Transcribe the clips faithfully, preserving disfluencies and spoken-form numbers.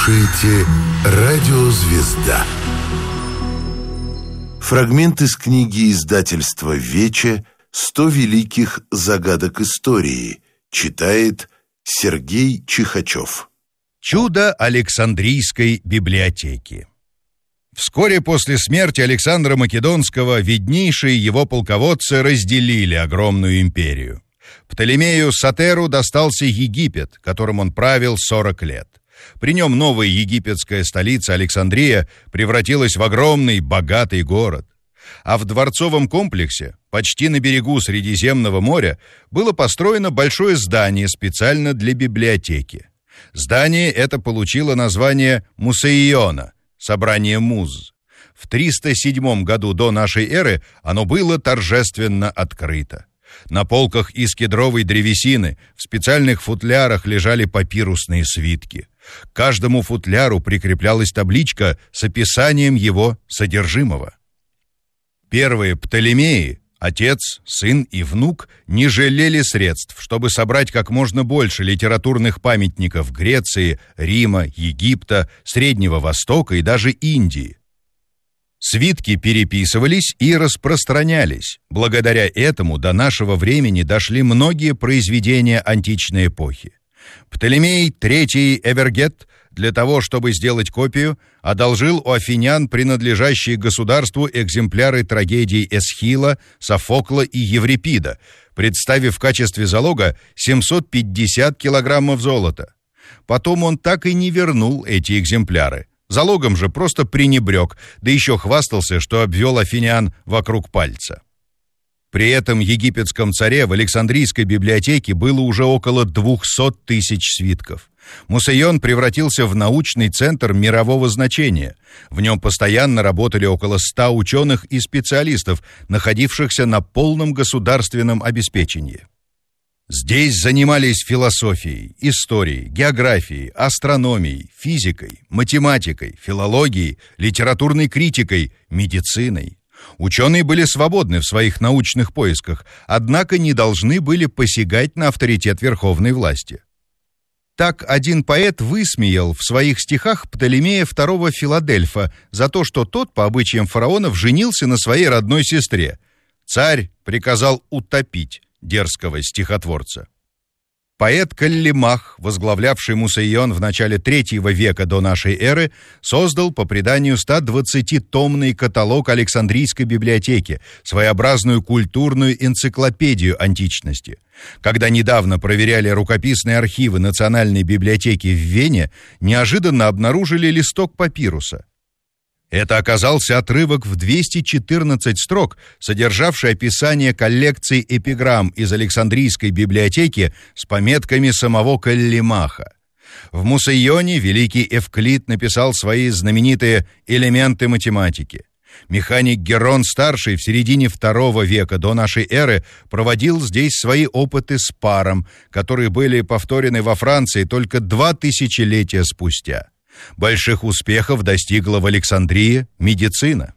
слушаете «Радио Звезда». Фрагмент из книги издательства «Вече» «Сто великих загадок истории». Читает Сергей Чихачев. Чудо Александрийской библиотеки. Вскоре после смерти Александра Македонского виднейшие его полководцы разделили огромную империю. Птолемею Сотеру достался Египет, которым он правил сорок лет. При нем новая египетская столица Александрия превратилась в огромный, богатый город. А в дворцовом комплексе, почти на берегу Средиземного моря, было построено большое здание специально для библиотеки. Здание это получило название Мусейона, собрание муз. В триста седьмом году до нашей эры оно было торжественно открыто. На полках из кедровой древесины в специальных футлярах лежали папирусные свитки. К каждому футляру прикреплялась табличка с описанием его содержимого. Первые Птолемеи, отец, сын и внук, не жалели средств, чтобы собрать как можно больше литературных памятников Греции, Рима, Египта, Среднего Востока и даже Индии. Свитки переписывались и распространялись. Благодаря этому до нашего времени дошли многие произведения античной эпохи. Птолемей третий Эвергет для того, чтобы сделать копию, одолжил у афинян принадлежащие государству экземпляры трагедий Эсхила, Софокла и Еврипида, представив в качестве залога семьсот пятьдесят килограммов золота. Потом он так и не вернул эти экземпляры. Залогом же просто пренебрег, да еще хвастался, что обвел афинян вокруг пальца. При этом египетском царе в Александрийской библиотеке было уже около двухсот тысяч свитков. Мусейон превратился в научный центр мирового значения. В нем постоянно работали около ста ученых и специалистов, находившихся на полном государственном обеспечении. Здесь занимались философией, историей, географией, астрономией, физикой, математикой, филологией, литературной критикой, медициной. Ученые были свободны в своих научных поисках, однако не должны были посягать на авторитет верховной власти. Так один поэт высмеял в своих стихах Птолемея второго Филадельфа за то, что тот, по обычаям фараонов, женился на своей родной сестре. Царь приказал утопить дерзкого стихотворца. Поэт Каллимах, возглавлявший Мусейон в начале третьего века до нашей эры, создал по преданию ста двадцатитомный каталог Александрийской библиотеки, своеобразную культурную энциклопедию античности. Когда недавно проверяли рукописные архивы Национальной библиотеки в Вене, неожиданно обнаружили листок папируса. Это оказался отрывок в двести четырнадцать строк, содержавший описание коллекции эпиграмм из Александрийской библиотеки с пометками самого Каллимаха. В Мусейоне великий Эвклид написал свои знаменитые «Элементы математики». Механик Герон-старший в середине второго века до нашей эры проводил здесь свои опыты с паром, которые были повторены во Франции только два тысячелетия спустя. Больших успехов достигла в Александрии медицина.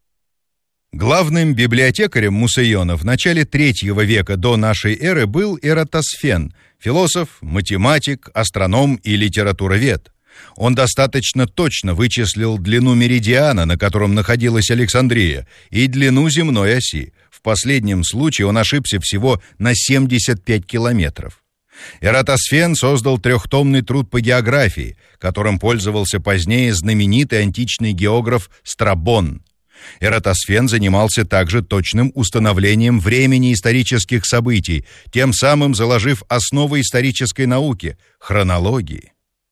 Главным библиотекарем Мусейона в начале третьего века до нашей эры был Эратосфен, философ, математик, астроном и литературовед. Он достаточно точно вычислил длину меридиана, на котором находилась Александрия, и длину земной оси. В последнем случае он ошибся всего на семьдесят пять километров. Эратосфен создал трехтомный труд по географии, которым пользовался позднее знаменитый античный географ Страбон. Эратосфен занимался также точным установлением времени исторических событий, тем самым заложив основы исторической науки – хронологии.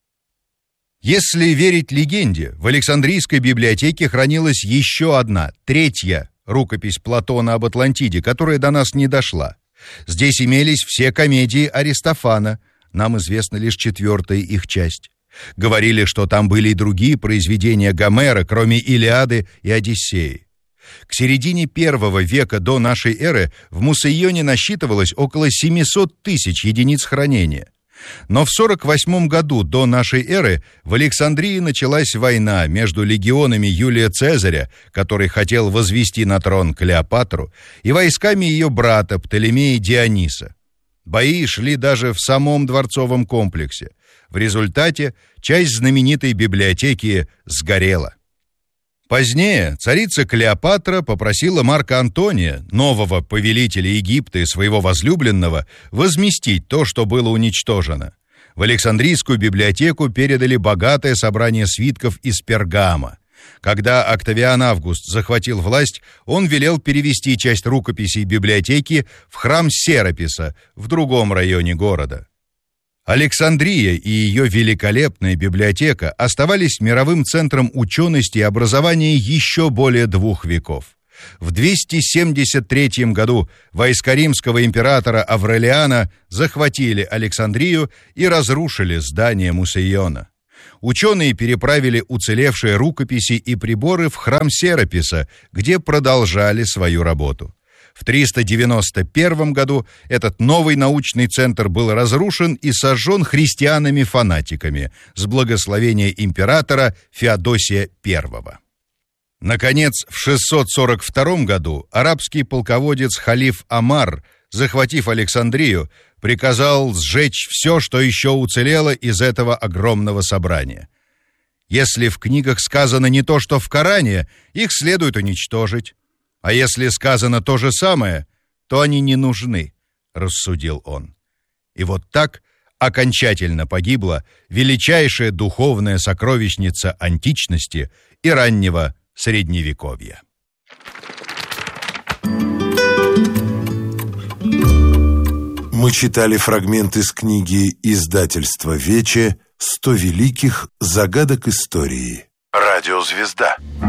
Если верить легенде, в Александрийской библиотеке хранилась еще одна, третья рукопись Платона об Атлантиде, которая до нас не дошла. Здесь имелись все комедии Аристофана, нам известна лишь четвертая их часть. Говорили, что там были и другие произведения Гомера, кроме Илиады и Одиссеи. К середине первого века до нашей эры в Мусейоне насчитывалось около семисот тысяч единиц хранения. Но в сорок восьмом году до нашей эры в Александрии началась война между легионами Юлия Цезаря, который хотел возвести на трон Клеопатру, и войсками ее брата Птолемея Диониса. Бои шли даже в самом дворцовом комплексе. В В результате часть знаменитой библиотеки сгорела. Позднее царица Клеопатра попросила Марка Антония, нового повелителя Египта и своего возлюбленного, возместить то, что было уничтожено. В Александрийскую библиотеку передали богатое собрание свитков из Пергама. Когда Октавиан Август захватил власть, он велел перевести часть рукописей библиотеки в храм Сераписа в другом районе города. Александрия и ее великолепная библиотека оставались мировым центром учености и образования еще более двух веков. В двести семьдесят третьем году войска римского императора Аврелиана захватили Александрию и разрушили здание Мусейона. Ученые переправили уцелевшие рукописи и приборы в храм Сераписа, где продолжали свою работу. В триста девяносто первом году этот новый научный центр был разрушен и сожжен христианами-фанатиками с благословения императора Феодосия Первого. Наконец, в шестьсот сорок втором году арабский полководец халиф Омар, захватив Александрию, приказал сжечь все, что еще уцелело из этого огромного собрания. Если в книгах сказано не то, что в Коране, их следует уничтожить. А если сказано то же самое, то они не нужны, рассудил он. И вот так окончательно погибла величайшая духовная сокровищница античности и раннего Средневековья. Мы читали фрагмент из книги издательства «Вече» «Сто великих загадок истории». Радиозвезда.